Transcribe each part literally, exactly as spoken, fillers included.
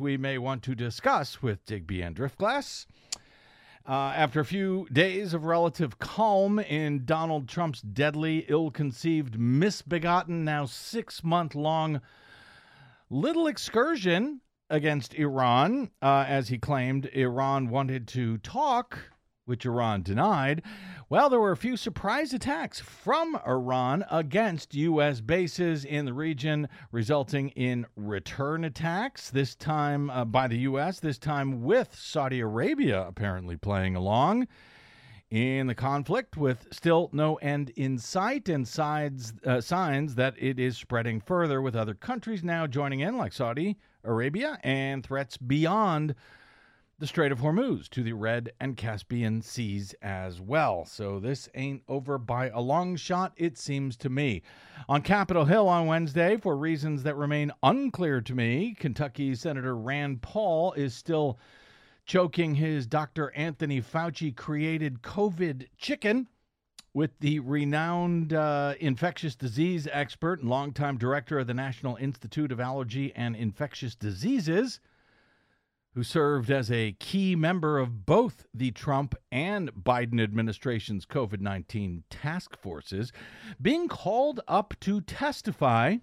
we may want to discuss with Digby and Driftglass. Uh, after a few days of relative calm in Donald Trump's deadly, ill-conceived, misbegotten, now six-month-long little excursion against Iran, uh, as he claimed Iran wanted to talk, which Iran denied. Well, there were a few surprise attacks from Iran against U S bases in the region, resulting in return attacks, this time uh, by the U S, this time with Saudi Arabia apparently playing along in the conflict, with still no end in sight and sides, uh, signs that it is spreading further, with other countries now joining in, like Saudi Arabia, and threats beyond the Strait of Hormuz to the Red and Caspian Seas as well. So this ain't over by a long shot, it seems to me. On Capitol Hill on Wednesday, for reasons that remain unclear to me, Kentucky Senator Rand Paul is still choking his Doctor Anthony Fauci-created COVID chicken with the renowned uh, infectious disease expert and longtime director of the National Institute of Allergy and Infectious Diseases, who served as a key member of both the Trump and Biden administration's COVID nineteen task forces, being called up to testify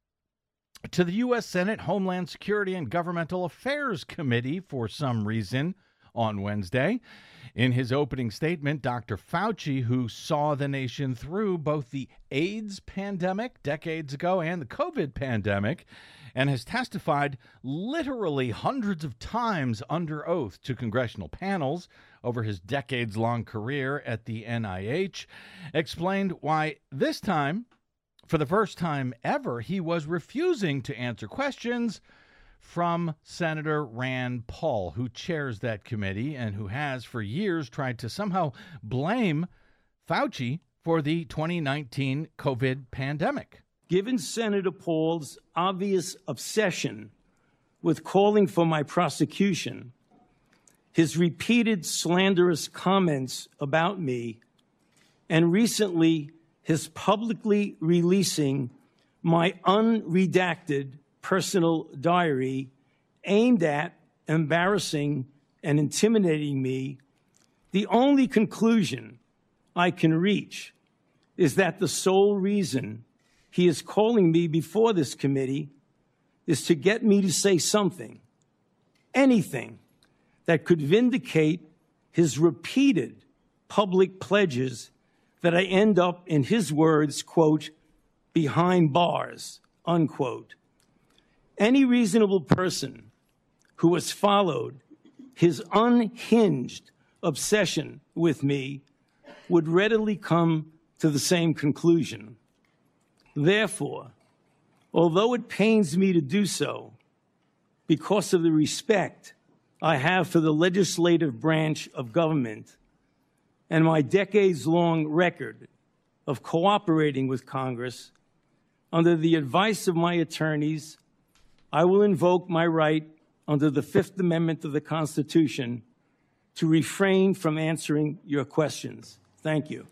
to the U S Senate Homeland Security and Governmental Affairs Committee for some reason on Wednesday. In his opening statement, Doctor Fauci, who saw the nation through both the AIDS pandemic decades ago and the COVID pandemic, and has testified literally hundreds of times under oath to congressional panels over his decades-long career at the N I H, explained why this time, for the first time ever, he was refusing to answer questions from Senator Rand Paul, who chairs that committee and who has for years tried to somehow blame Fauci for the twenty nineteen COVID pandemic. Given Senator Paul's obvious obsession with calling for my prosecution, his repeated slanderous comments about me, and recently his publicly releasing my unredacted personal diary aimed at embarrassing and intimidating me, the only conclusion I can reach is that the sole reason he is calling me before this committee is to get me to say something, anything, that could vindicate his repeated public pledges that I end up, in his words, quote, behind bars, unquote. Any reasonable person who has followed his unhinged obsession with me would readily come to the same conclusion. Therefore, although it pains me to do so, because of the respect I have for the legislative branch of government and my decades-long record of cooperating with Congress, under the advice of my attorneys, I will invoke my right under the Fifth Amendment of the Constitution to refrain from answering your questions. Thank you.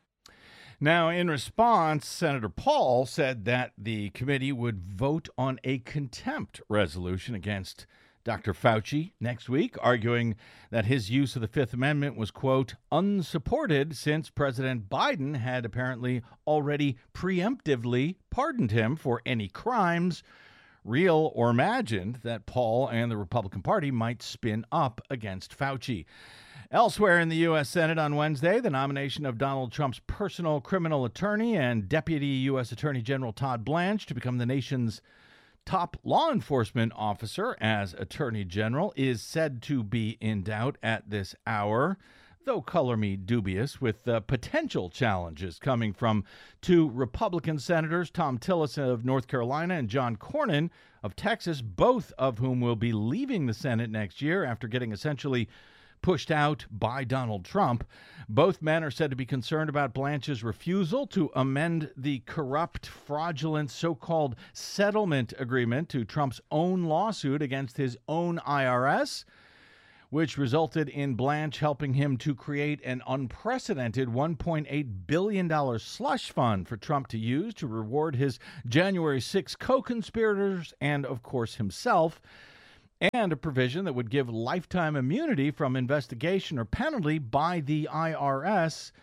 Now, in response, Senator Paul said that the committee would vote on a contempt resolution against Doctor Fauci next week, arguing that his use of the Fifth Amendment was, quote, unsupported since President Biden had apparently already preemptively pardoned him for any crimes, real or imagined, that Paul and the Republican Party might spin up against Fauci. Elsewhere in the U S Senate on Wednesday, the nomination of Donald Trump's personal criminal attorney and Deputy U S Attorney General Todd Blanche to become the nation's top law enforcement officer as Attorney General is said to be in doubt at this hour, though color me dubious, with uh, potential challenges coming from two Republican senators, Tom Tillis of North Carolina and John Cornyn of Texas, both of whom will be leaving the Senate next year after getting essentially pushed out by Donald Trump. Both men are said to be concerned about Blanche's refusal to amend the corrupt, fraudulent so-called settlement agreement to Trump's own lawsuit against his own I R S, which resulted in Blanche helping him to create an unprecedented one point eight billion dollars slush fund for Trump to use to reward his January sixth co-conspirators and, of course, himself. and a provision that would give lifetime immunity from investigation or penalty by the I R S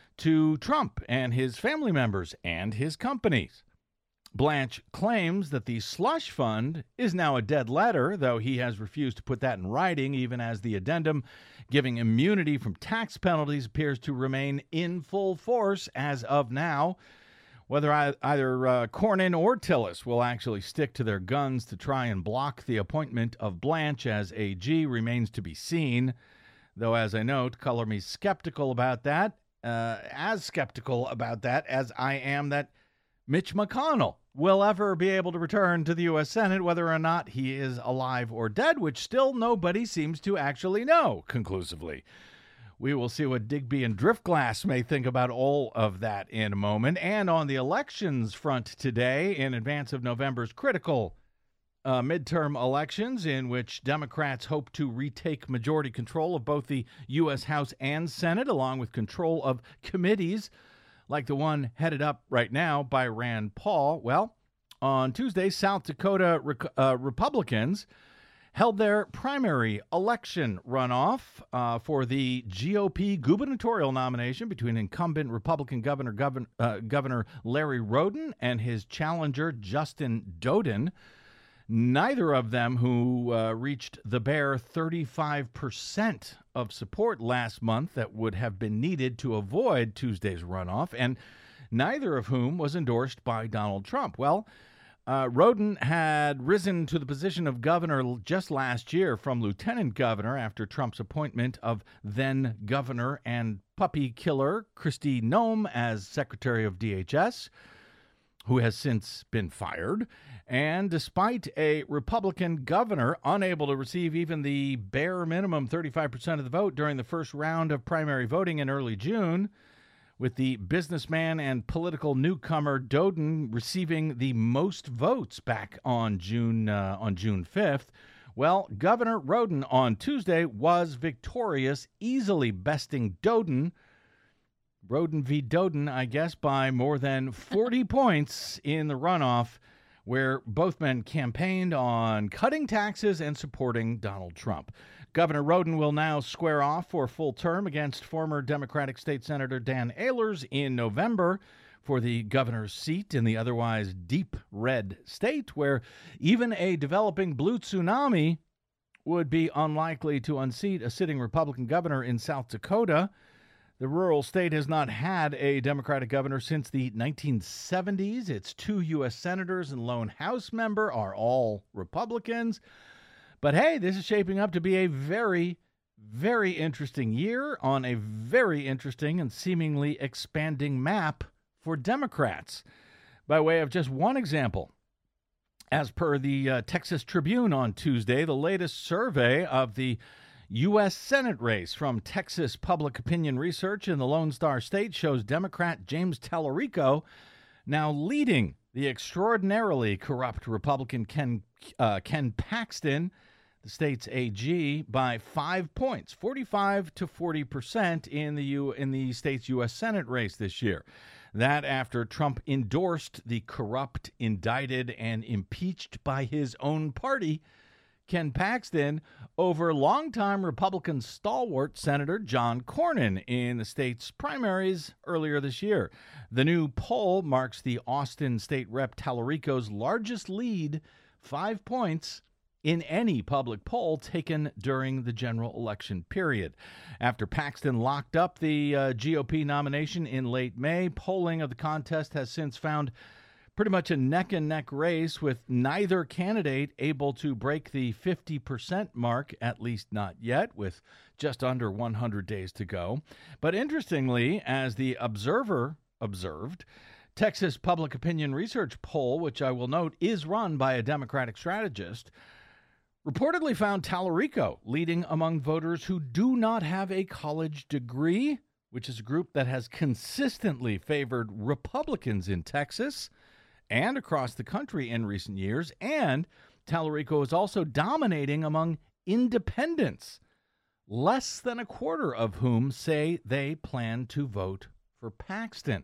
to Trump and his family members and his companies. Blanche claims that the slush fund is now a dead letter, though he has refused to put that in writing, even as the addendum giving immunity from tax penalties appears to remain in full force as of now. Whether I, either uh, Cornyn or Tillis will actually stick to their guns to try and block the appointment of Blanche as A G remains to be seen, though, as I note, color me skeptical about that, uh, as skeptical about that as I am that Mitch McConnell will ever be able to return to the U S Senate, whether or not he is alive or dead, which still nobody seems to actually know conclusively. We will see what Digby and Driftglass may think about all of that in a moment. And on the elections front today, in advance of November's critical uh, midterm elections, in which Democrats hope to retake majority control of both the U S House and Senate, along with control of committees like the one headed up right now by Rand Paul. Well, on Tuesday, South Dakota uh, Republicans held their primary election runoff uh, for the G O P gubernatorial nomination between incumbent Republican Governor Govern, uh, Governor Larry Roden and his challenger Justin Doden. Neither of them who uh, reached the bare thirty-five percent of support last month that would have been needed to avoid Tuesday's runoff, and neither of whom was endorsed by Donald Trump. Well, uh, Roden had risen to the position of governor just last year from lieutenant governor after Trump's appointment of then governor and puppy killer Kristi Noem as secretary of D H S, who has since been fired. And despite a Republican governor unable to receive even the bare minimum thirty-five percent of the vote during the first round of primary voting in early June, with the businessman and political newcomer Doden receiving the most votes back on June uh, on June fifth, well, Governor Roden on Tuesday was victorious, easily besting Doden. Roden v. Doden, I guess, by more than forty points in the runoff, where both men campaigned on cutting taxes and supporting Donald Trump. Governor Roden will now square off for a full term against former Democratic State Senator Dan Ehlers in November for the governor's seat in the otherwise deep red state, where even a developing blue tsunami would be unlikely to unseat a sitting Republican governor in South Dakota. The rural state has not had a Democratic governor since the nineteen seventies. Its two U S senators and lone House member are all Republicans. But hey, this is shaping up to be a very, very interesting year on a very interesting and seemingly expanding map for Democrats. By way of just one example, as per the uh, Texas Tribune on Tuesday, the latest survey of the U S Senate race from Texas Public Opinion Research in the Lone Star State shows Democrat James Tallarico now leading the extraordinarily corrupt Republican Ken, uh, Ken Paxton, the state's A G, by five points, forty-five to forty percent in the U, in the state's U S Senate race this year. That after Trump endorsed the corrupt, indicted, and impeached by his own party Ken Paxton over longtime Republican stalwart Senator John Cornyn in the state's primaries earlier this year. The new poll marks the Austin State Rep Tallarico's largest lead, five points, in any public poll taken during the general election period. After Paxton locked up the uh, G O P nomination in late May, polling of the contest has since found pretty much a neck-and-neck race, with neither candidate able to break the fifty percent mark, at least not yet, with just under one hundred days to go. But interestingly, as the Observer observed, Texas Public Opinion Research poll, which I will note is run by a Democratic strategist, reportedly found Tallarico leading among voters who do not have a college degree, which is a group that has consistently favored Republicans in Texas and across the country in recent years. And Tallarico is also dominating among independents, less than a quarter of whom say they plan to vote for Paxton.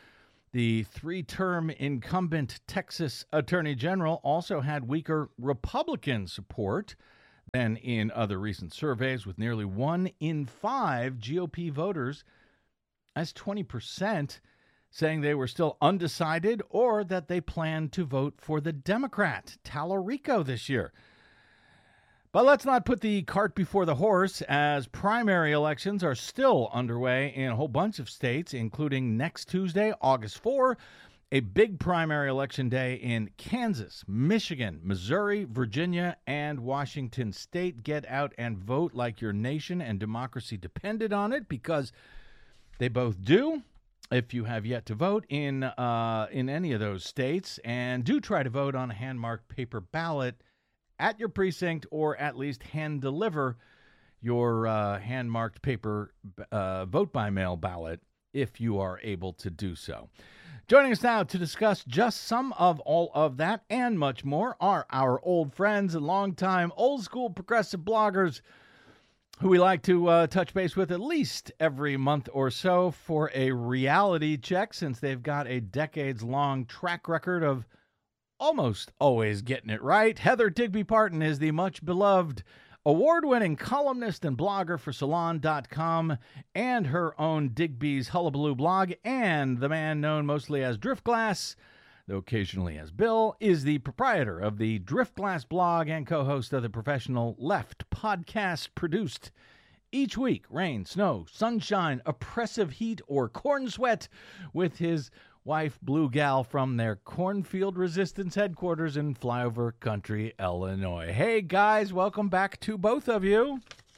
The three-term incumbent Texas Attorney General also had weaker Republican support than in other recent surveys, with nearly one in five G O P voters, that's twenty percent, saying they were still undecided or that they plan to vote for the Democrat, Tallarico, this year. But let's not put the cart before the horse, as primary elections are still underway in a whole bunch of states, including next Tuesday, August fourth, a big primary election day in Kansas, Michigan, Missouri, Virginia, and Washington State. Get out and vote like your nation and democracy depended on it, because they both do. If you have yet to vote in uh, in any of those states, and do try to vote on a hand-marked paper ballot at your precinct, or at least hand deliver your uh, hand-marked paper uh, vote-by-mail ballot if you are able to do so. Joining us now to discuss just some of all of that and much more are our old friends and longtime old-school progressive bloggers who we like to uh, touch base with at least every month or so for a reality check, since they've got a decades-long track record of almost always getting it right. Heather Digby Parton is the much-beloved award-winning columnist and blogger for Salon dot com and her own Digby's Hullabaloo blog, and the man known mostly as Driftglass, though occasionally as Bill, is the proprietor of the Driftglass blog and co-host of the Professional Left podcast, produced each week, rain, snow, sunshine, oppressive heat, or corn sweat, with his wife, Blue Gal, from their Cornfield Resistance headquarters in Flyover Country, Illinois. Hey, guys, welcome back to both of you.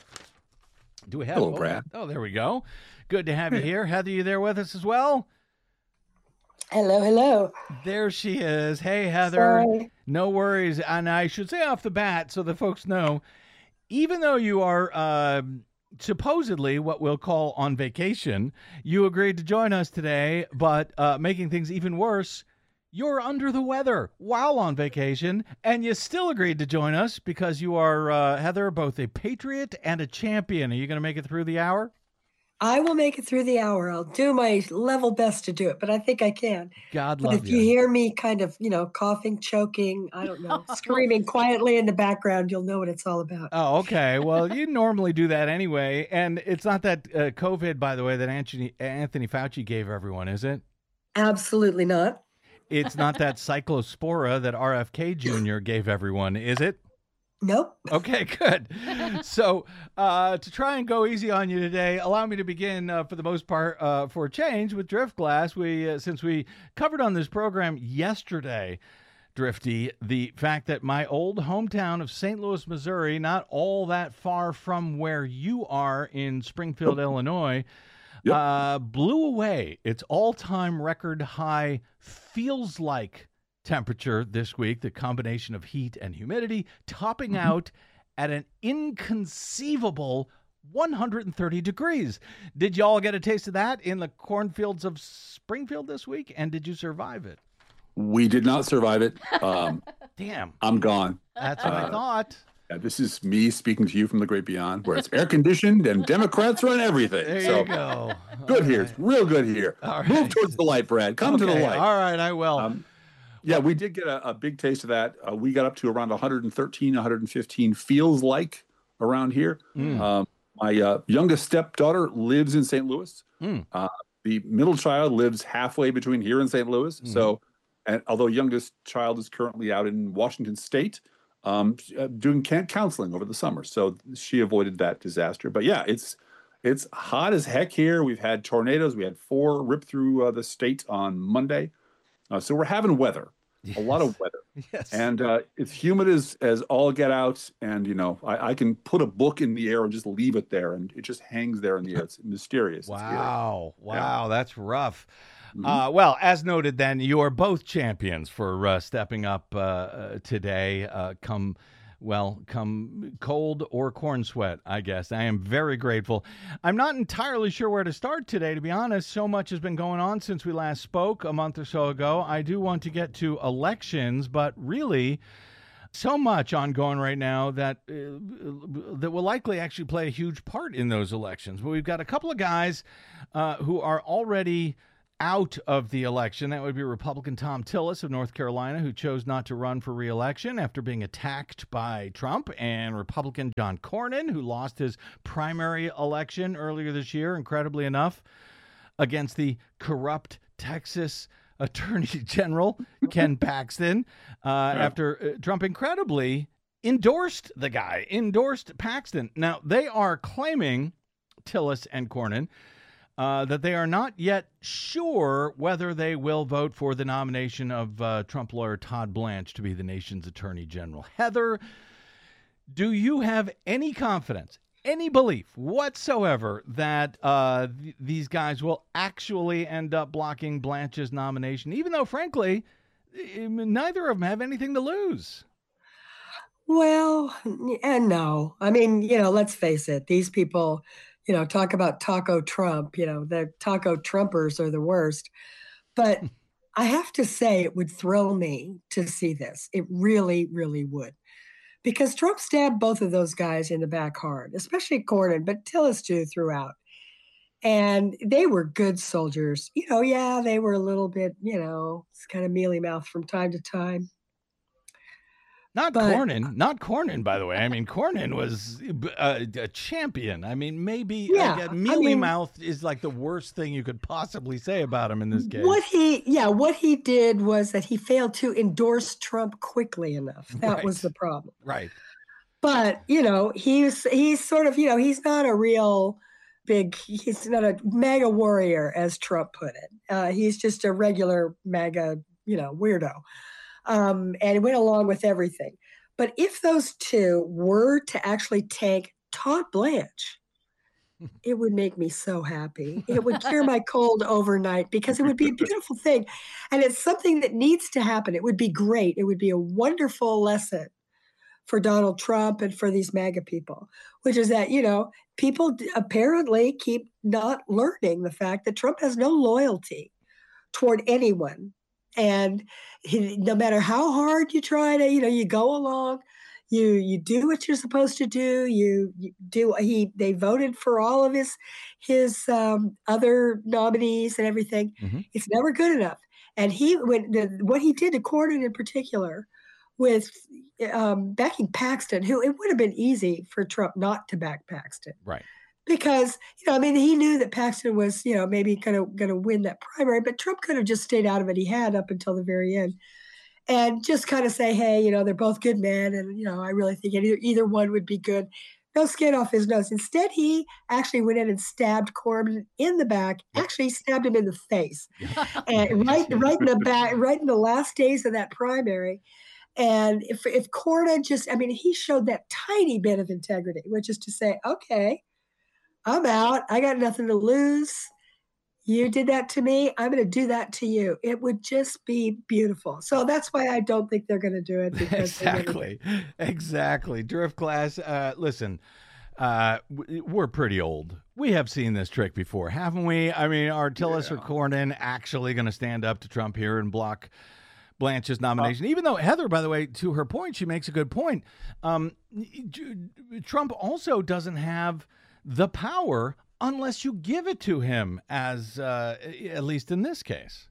Do we have? Hello, oh, Brad. Oh, there we go. Good to have you here. Heather, you there with us as well? Hello, hello. There she is. Hey, Heather. Sorry. No worries. And I should say off the bat, so the folks know, even though you are uh, supposedly what we'll call on vacation, you agreed to join us today, but uh, making things even worse, you're under the weather while on vacation, and you still agreed to join us because you are, uh, Heather, both a patriot and a champion. Are you going to make it through the hour? I will make it through the hour. I'll do my level best to do it, but I think I can. God But love if you. you hear me kind of, you know, coughing, choking, I don't know, screaming quietly in the background, you'll know what it's all about. Oh, okay. Well, you normally do that anyway, and it's not that uh, COVID, by the way, that Anthony, Anthony Fauci gave everyone, is it? Absolutely not. It's not that cyclospora that R F K Junior gave everyone, is it? Nope. Okay, good. So uh, to try and go easy on you today, allow me to begin, uh, for the most part, uh, for a change, with Driftglass. We, uh, since we covered on this program yesterday, Drifty, the fact that my old hometown of Saint Louis, Missouri, not all that far from where you are in Springfield, Illinois, Yep. uh, blew away its all-time record high feels like temperature this week, the combination of heat and humidity, topping Mm-hmm. out at an inconceivable one hundred thirty degrees. Did y'all get a taste of that in the cornfields of Springfield this week? And did you survive it? We did not survive it. Um, Damn. I'm gone. That's what I Uh, thought. Yeah, this is me speaking to you from the great beyond, where it's air conditioned and Democrats run everything. There so you go. good All here. right. It's real good here. All Move right. towards the light, Brad. Come to the Okay, light. All right, I will. Um, yeah, we did get a, a big taste of that. Uh, we got up to around one hundred thirteen, one hundred fifteen feels like around here. Mm. Um, my uh, youngest stepdaughter lives in Saint Louis. Mm. Uh, the middle child lives halfway between here and Saint Louis. Mhm. So, and although youngest child is currently out in Washington State, um, uh, doing can- counseling over the summer, so she avoided that disaster. But yeah, it's it's hot as heck here. We've had tornadoes. We had four rip through uh, the state on Monday, uh, so we're having weather, a lot of weather, Yes. and uh, it's humid as as all get out. And you know, I, I can put a book in the air and just leave it there, and it just hangs there in the air. It's mysterious. It's eerie. Wow. Wow. That's rough. Mhm. Uh, well, as noted, then, you are both champions for uh, stepping up uh, uh, today. Uh, come, well, come cold or corn sweat, I guess. I am very grateful. I'm not entirely sure where to start today, to be honest. So much has been going on since we last spoke a month or so ago. I do want to get to elections, but really, so much ongoing right now that uh, that will likely actually play a huge part in those elections. But we've got a couple of guys uh, who are already out of the election. That would be Republican Tom Tillis of North Carolina, who chose not to run for re-election after being attacked by Trump, and Republican John Cornyn, who lost his primary election earlier this year, incredibly enough, against the corrupt Texas Attorney General Ken Paxton, uh, yeah. after uh, Trump incredibly endorsed the guy, endorsed Paxton. Now, they are claiming, Tillis and Cornyn, Uh, that they are not yet sure whether they will vote for the nomination of uh, Trump lawyer Todd Blanche to be the nation's attorney general. Heather, do you have any confidence, any belief whatsoever that uh, th- these guys will actually end up blocking Blanche's nomination, even though, frankly, neither of them have anything to lose? Well, and no. I mean, you know, let's face it, these people, you know, talk about Taco Trump, you know, the Taco Trumpers are the worst. But I have to say, it would thrill me to see this. It really, really would. Because Trump stabbed both of those guys in the back hard, especially Cornyn, but Tillis too throughout. And they were good soldiers. You know, yeah, they were a little bit, you know, kind of mealy-mouthed from time to time. Not but, Cornyn, not Cornyn, by the way. I mean, Cornyn was a, a champion. I mean, maybe yeah, like, mealy I mean, mouth is like the worst thing you could possibly say about him in this case. What he, yeah, what he did was that he failed to endorse Trump quickly enough. That right. was the problem. Right. But, you know, he's, he's sort of, you know, he's not a real big, he's not a MAGA warrior, as Trump put it. Uh, he's just a regular MAGA, you know, weirdo. Um, and it went along with everything. But if those two were to actually take Todd Blanche, it would make me so happy. It would cure my cold overnight because it would be a beautiful thing. And it's something that needs to happen. It would be great. It would be a wonderful lesson for Donald Trump and for these MAGA people, which is that, you know, people apparently keep not learning the fact that Trump has no loyalty toward anyone. And he, no matter how hard you try to, you know, you go along, you you do what you're supposed to do. You, you do. He they voted for all of his his um, other nominees and everything. Mm-hmm. It's never good enough. And he when the, what he did to Cornyn in particular, with um, backing Paxton, who it would have been easy for Trump not to back Paxton, right? Because, you know, I mean, he knew that Paxton was, you know, maybe going to going to win that primary, but Trump could have just stayed out of it. He had up until the very end, and just kind of say, hey, you know, they're both good men, and you know, I really think either either one would be good. No skin off his nose. Instead, he actually went in and stabbed Corbyn in the back. Actually, stabbed him in the face, and right right in the back, right in the last days of that primary. And if if Cornyn just, I mean, he showed that tiny bit of integrity, which is to say, okay, I'm out. I got nothing to lose. You did that to me. I'm going to do that to you. It would just be beautiful. So that's why I don't think they're going to do it. Because exactly. Exactly. Drift Glass. Uh, listen, uh, we're pretty old. We have seen this trick before, haven't we? I mean, are Tillis yeah. or Cornyn actually going to stand up to Trump here and block Blanche's nomination? Uh, Even though Heather, by the way, to her point, she makes a good point. Um, Trump also doesn't have the power unless you give it to him, as uh, at least in this case.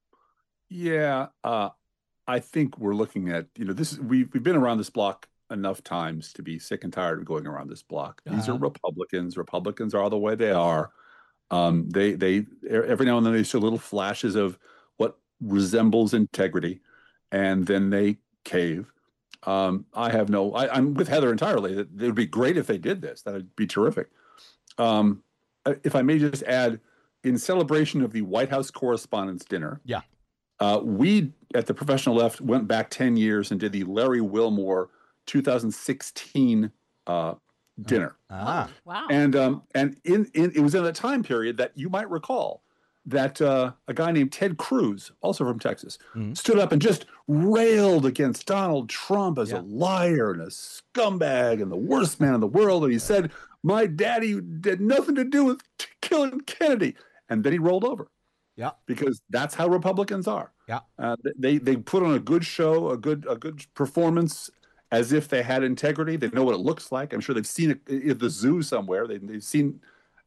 Yeah, uh, I think we're looking at, you know, this is, we've, we've been around this block enough times to be sick and tired of going around this block. Uh-huh. These are Republicans. Republicans are the way they are. Um, they, they, every now and then they show little flashes of what resembles integrity, and then they cave. Um, I have no, I, I'm with Heather entirely. It would be great if they did this. That would be terrific. Um, if I may just add, in celebration of the White House Correspondents' Dinner, yeah, uh, we at the Professional Left went back ten years and did the Larry Wilmore two thousand sixteen uh, dinner. Ah, wow! And um, and in, in it was in a time period that you might recall that uh, a guy named Ted Cruz, also from Texas, mm-hmm. stood up and just railed against Donald Trump as yeah. a liar and a scumbag and the worst man in the world. And he said, my daddy did nothing to do with t- killing Kennedy. And then he rolled over. Yeah. Because that's how Republicans are. Yeah. Uh, they they put on a good show, a good a good performance, as if they had integrity. They know what it looks like. I'm sure they've seen it at the zoo somewhere. They, they've seen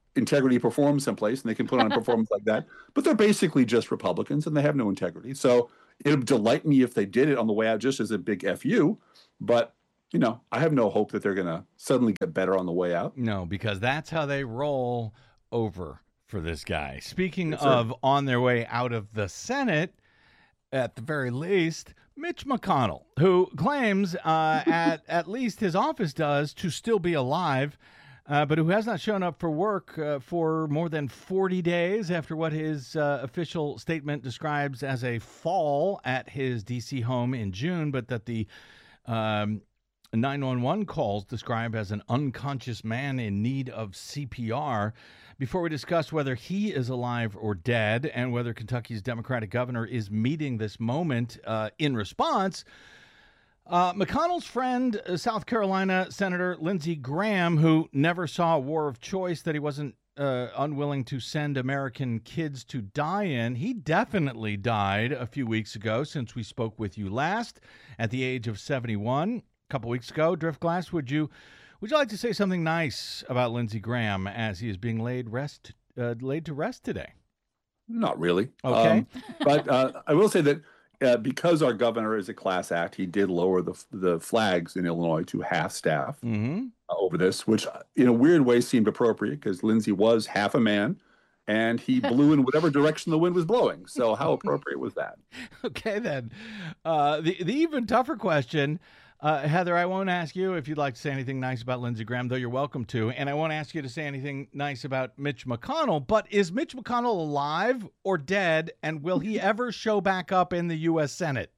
integrity performs someplace, and they can put on a performance like that. But they're basically just Republicans, and they have no integrity. So it would delight me if they did it on the way out just as a big F U. But, you know, I have no hope that they're going to suddenly get better on the way out. No, because that's how they roll over for this guy. Speaking Yes, of on their way out of the Senate, at the very least, Mitch McConnell, who claims, uh, at, at least his office does, to still be alive, uh, but who has not shown up for work uh, for more than forty days after what his uh, official statement describes as a fall at his D C home in June, but that the um, nine one one calls describe as an unconscious man in need of C P R. Before we discuss whether he is alive or dead and whether Kentucky's Democratic governor is meeting this moment uh, in response, uh, McConnell's friend, uh, South Carolina Senator Lindsey Graham, who never saw a war of choice that he wasn't uh, unwilling to send American kids to die in, he definitely died a few weeks ago since we spoke with you last at the age of seventy-one. A couple weeks ago. Driftglass, would you would you like to say something nice about Lindsey Graham as he is being laid rest uh, laid to rest today? Not really. Okay. Um, but uh, I will say that uh, because our governor is a class act, he did lower the the flags in Illinois to half staff Mm-hmm. uh, over this, which in a weird way seemed appropriate because Lindsey was half a man and he blew in whatever direction the wind was blowing. So how appropriate was that? Okay, then. Uh, the, the even tougher question, uh, Heather, I won't ask you if you'd like to say anything nice about Lindsey Graham, though you're welcome to, and I won't ask you to say anything nice about Mitch McConnell, but is Mitch McConnell alive or dead, and will he ever show back up in the U S Senate?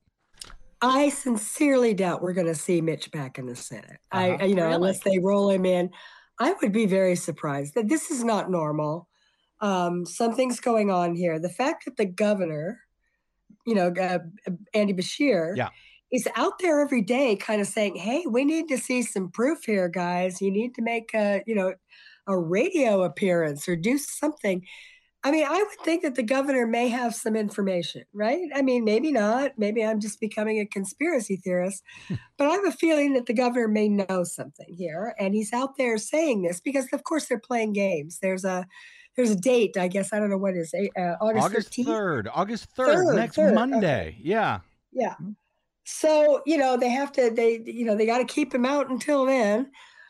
I sincerely doubt we're going to see Mitch back in the Senate. Uh-huh. I, you know, Really? unless they roll him in, I would be very surprised. That this is not normal. Um, something's going on here. The fact that the governor, you know, uh, Andy Beshear, Yeah. is out there every day, kind of saying, "Hey, we need to see some proof here, guys. You need to make a, you know, a radio appearance or do something." I mean, I would think that the governor may have some information, right? I mean, maybe not. Maybe I'm just becoming a conspiracy theorist, but I have a feeling that the governor may know something here, and he's out there saying this because, of course, they're playing games. There's a there's a date, I guess. I don't know what it is. Uh, August August thirteenth. third. August third, Third, next third, Monday. Yeah. Yeah. So, you know, they have to, they, you know, they got to keep him out until then.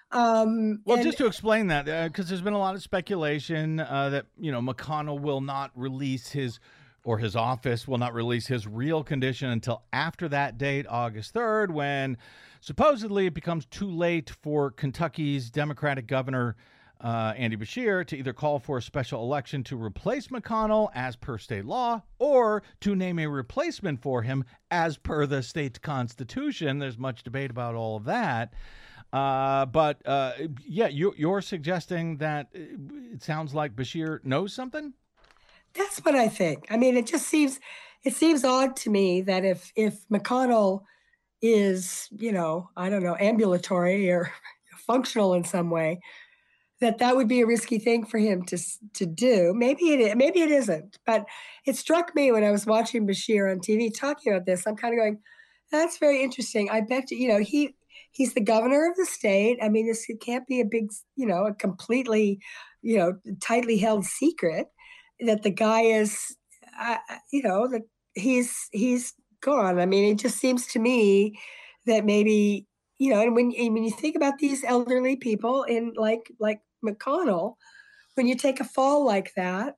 Um, Well, and- just to explain that, because there's been a lot of speculation uh, that, you know, McConnell will not release his, or his office will not release his real condition until after that date, August third, when supposedly it becomes too late for Kentucky's Democratic governor, uh, Andy Beshear, to either call for a special election to replace McConnell as per state law or to name a replacement for him as per the state constitution. There's much debate about all of that. Uh, but uh, yeah, you, you're suggesting that it sounds like Beshear knows something? That's what I think. I mean, it just seems it seems odd to me that if if McConnell is, you know, I don't know, ambulatory or functional in some way, that that would be a risky thing for him to to do. Maybe it is, maybe it isn't. But it struck me when I was watching Beshear on T V talking about this. I'm kind of going, that's very interesting. I bet you, you know, he he's the governor of the state. I mean, this can't be a big, you know, a completely, you know, tightly held secret that the guy is, uh, you know, that he's he's gone. I mean, it just seems to me that maybe, you know, and when and when you think about these elderly people in like like McConnell, when you take a fall like that,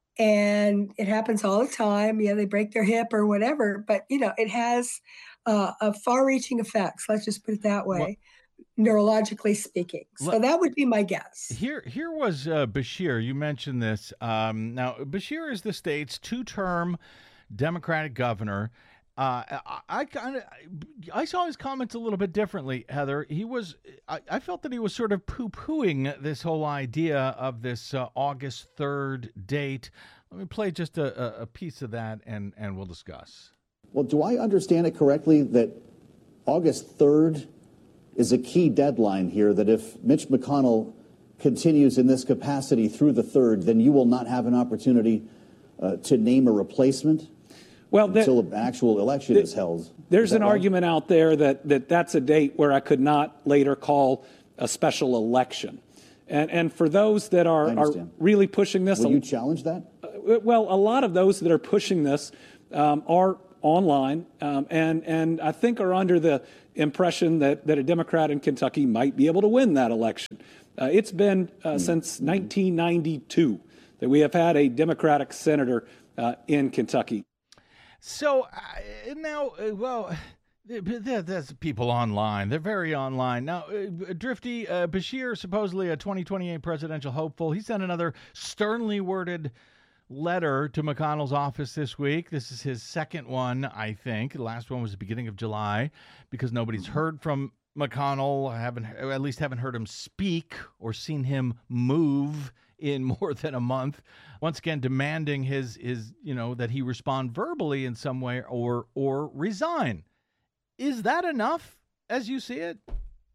and it happens all the time, you know, they break their hip or whatever, but you know, it has uh, a far-reaching effects. Let's just put it that way. Well, neurologically speaking. So let, that would be my guess. Here here was uh, Beshear. You mentioned this. Um, now, Beshear is the state's two-term Democratic governor. Uh, I, I kind of I saw his comments a little bit differently, Heather. He was I, I felt that he was sort of poo-pooing this whole idea of this uh, August third date. Let me play just a, a piece of that, and, and we'll discuss. Well, do I understand it correctly that August third is a key deadline here, that if Mitch McConnell continues in this capacity through the third, then you will not have an opportunity uh, to name a replacement? Well, until an actual election the, is held. There's is an right? argument out there that, that that's a date where I could not later call a special election. And and for those that are, are really pushing this, will you challenge that? Uh, well, a lot of those that are pushing this um, are online, um, and and I think are under the impression that that a Democrat in Kentucky might be able to win that election. Uh, it's been uh, mm-hmm. since nineteen ninety-two that we have had a Democratic senator uh, in Kentucky. So uh, now, uh, well. There's people online. They're very online. Now, uh, Drifty, uh, Beshear, supposedly a twenty twenty-eight presidential hopeful, he sent another sternly worded letter to McConnell's office this week. This is his second one, I think. The last one was the beginning of July because nobody's heard from McConnell, haven't at least haven't heard him speak or seen him move in more than a month. Once again, demanding his, his you know, that he respond verbally in some way or or resign. Is that enough, as you see it?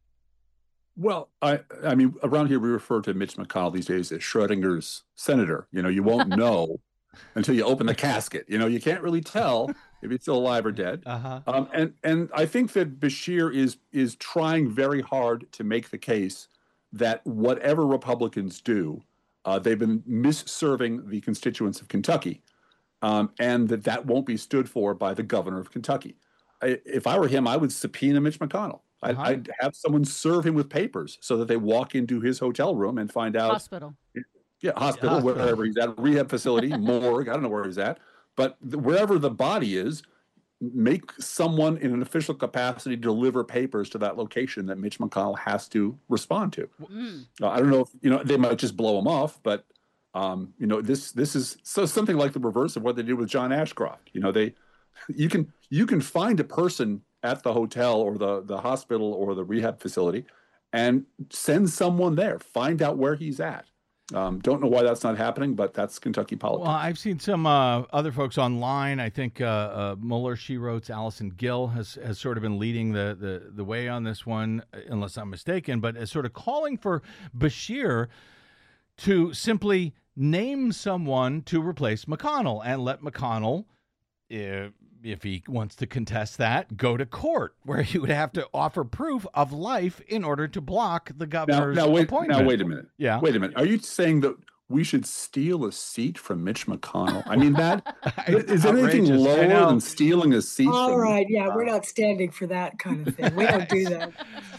Well, I I mean, around here we refer to Mitch McConnell these days as Schrodinger's senator. You know, you won't know until you open the casket. You know, you can't really tell if he's still alive or dead. Uh-huh. Um, and and I think that Beshear is is trying very hard to make the case that whatever Republicans do, uh, they've been misserving the constituents of Kentucky, um, and that that won't be stood for by the governor of Kentucky. If I were him, I would subpoena Mitch McConnell. I'd, uh-huh. I'd have someone serve him with papers so that they walk into his hotel room and find out. Hospital. Yeah, hospital, yeah, wherever he's at, rehab facility, morgue, I don't know where he's at. But the, wherever the body is, make someone in an official capacity deliver papers to that location that Mitch McConnell has to respond to. Mm. Uh, I don't know if, you know, they might just blow him off, but, um, you know, this this is so something like the reverse of what they did with John Ashcroft. You know, they... You can you can find a person at the hotel or the, the hospital or the rehab facility and send someone there. Find out where he's at. Um, don't know why that's not happening, but that's Kentucky politics. Well, I've seen some uh, other folks online. I think uh, uh, Mueller, she wrote, Allison Gill has, has sort of been leading the, the, the way on this one, unless I'm mistaken, but is sort of calling for Beshear to simply name someone to replace McConnell and let McConnell, uh, if he wants to contest that, go to court where he would have to offer proof of life in order to block the governor's now, now, wait, appointment. Now, wait a minute. Yeah. Wait a minute. Are you saying that we should steal a seat from Mitch McConnell? I mean, that is anything lower than stealing a seat? All from right. Yeah, we're not standing for that kind of thing. We don't do that.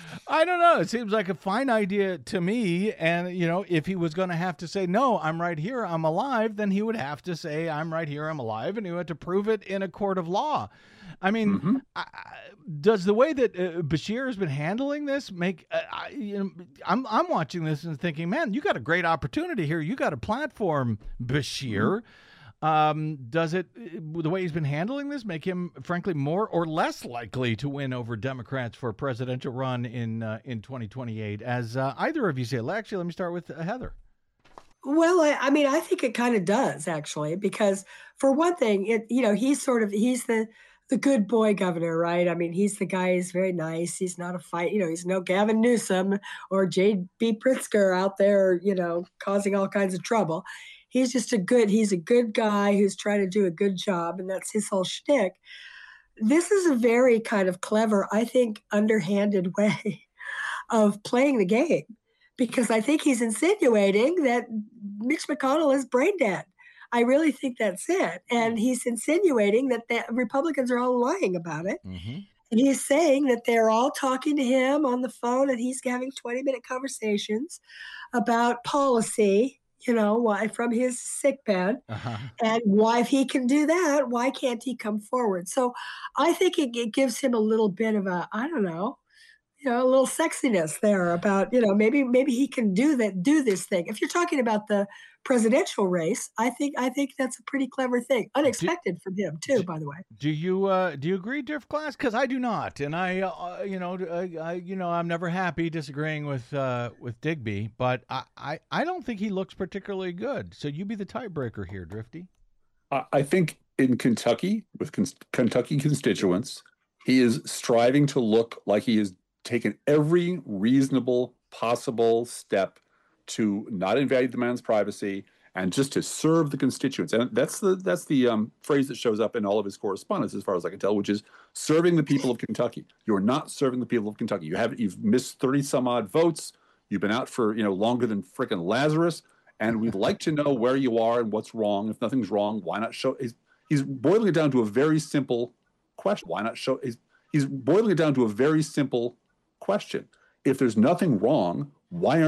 I don't know. It seems like a fine idea to me. And, you know, if he was going to have to say, no, I'm right here, I'm alive, then he would have to say, I'm right here, I'm alive. And he would have to prove it in a court of law. I mean, mm-hmm. I, does the way that uh, Beshear has been handling this make, uh, I, you know, I'm, I'm watching this and thinking, man, you got a great opportunity here. You got a platform, Beshear. Mm-hmm. Um, does it, the way he's been handling this, make him, frankly, more or less likely to win over Democrats for a presidential run in uh, in twenty twenty-eight? As uh, either of you say, actually, let me start with uh, Heather. Well, I, I mean, I think it kind of does, actually, because for one thing, it you know, he's sort of, he's the, the good boy governor, right? I mean, he's the guy, he's very nice. He's not a fight, you know, he's no Gavin Newsom or J B Pritzker out there, you know, causing all kinds of trouble. He's just a good, he's a good guy who's trying to do a good job, and that's his whole shtick. This is a very kind of clever, I think, underhanded way of playing the game, because I think he's insinuating that Mitch McConnell is brain dead. I really think that's it. And he's insinuating that the Republicans are all lying about it. Mm-hmm. And he's saying that they're all talking to him on the phone and he's having twenty-minute conversations about policy, you know, why from his sick bed. Uh-huh. And why, if he can do that, why can't he come forward? So I think it, it gives him a little bit of a, I don't know, you know, a little sexiness there about, you know, maybe maybe he can do that, do this thing. If you're talking about the presidential race, I think I think that's a pretty clever thing, unexpected do, from him too. Do, by the way, do you uh, do you agree, Driftglass? Because I do not, and I, uh, you know, I, I, you know, I'm never happy disagreeing with uh, with Digby, but I, I, I don't think he looks particularly good. So you be the tiebreaker here, Drifty. I think in Kentucky, with con- Kentucky constituents, he is striving to look like he is taken every reasonable possible step to not invade the man's privacy and just to serve the constituents. And that's the that's the um, phrase that shows up in all of his correspondence, as far as I can tell, which is serving the people of Kentucky. You're not serving the people of Kentucky. You have you've missed thirty some odd votes. You've been out for, you know, longer than frickin' Lazarus, and we'd like to know where you are and what's wrong. If nothing's wrong, why not show? He's, he's boiling it down to a very simple question. Why not show? He's, he's boiling it down to a very simple question. If there's nothing wrong, why aren't